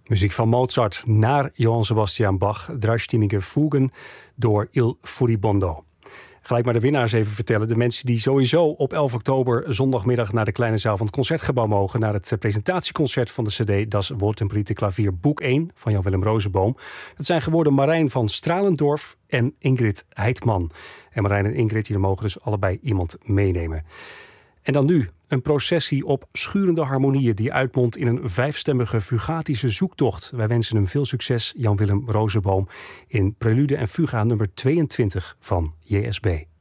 Muziek van Mozart naar Johann Sebastian Bach, Dreistimmige Fugen door Il Furibondo. Gelijk maar de winnaars even vertellen. De mensen die sowieso op 11 oktober zondagmiddag naar de kleine zaal van het Concertgebouw mogen. Naar het presentatieconcert van de cd Das Wohltemperiertes Klavier boek 1 van Jan-Willem Rosenboom. Dat zijn geworden Marijn van Stralendorf en Ingrid Heitman. En Marijn en Ingrid, jullie mogen dus allebei iemand meenemen. En dan nu een processie op schurende harmonieën die uitmondt in een 5-stemmige fugatische zoektocht. Wij wensen hem veel succes, Jan-Willem Rosenboom, in Prelude en Fuga nummer 22 van JSB.